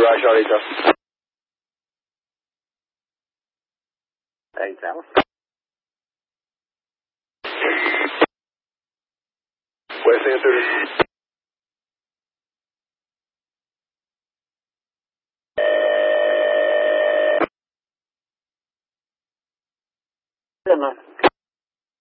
Roger, Charlie, sir. Hey, Tower. West End 30. No.